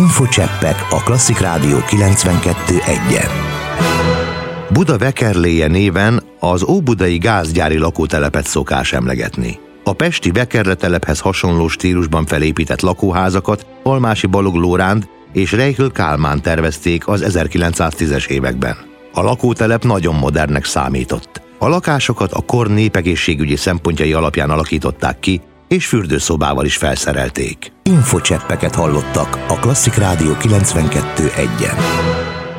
Infocseppek a Klasszik Rádió 92.1-en. Buda Vekerléje néven az óbudai gázgyári lakótelepet szokás emlegetni. A pesti Vekerle telephez hasonló stílusban felépített lakóházakat Almási Balogh Lóránd és Reichel Kálmán tervezték az 1910-es években. A lakótelep nagyon modernnek számított. A lakásokat a kor népegészségügyi szempontjai alapján alakították ki, és fürdőszobával is felszerelték. Infocseppeket hallottak a Klasszik Rádió 92.1-en.